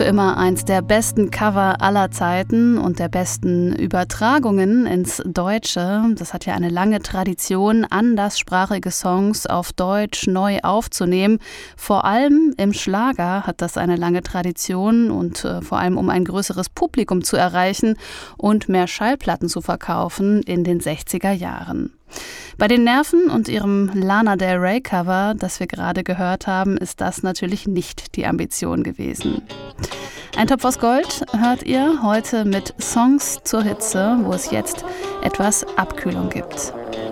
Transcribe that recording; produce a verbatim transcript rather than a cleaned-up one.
für immer eins der besten Cover aller Zeiten und der besten Übertragungen ins Deutsche. Das hat ja eine lange Tradition, anderssprachige Songs auf Deutsch neu aufzunehmen. Vor allem im Schlager hat das eine lange Tradition und äh, vor allem um ein größeres Publikum zu erreichen und mehr Schallplatten zu verkaufen in den sechziger Jahren. Bei den Nerven und ihrem Lana Del Rey Cover, das wir gerade gehört haben, ist das natürlich nicht die Ambition gewesen. Ein Topf aus Gold hört ihr heute mit Songs zur Hitze, wo es jetzt etwas Abkühlung gibt.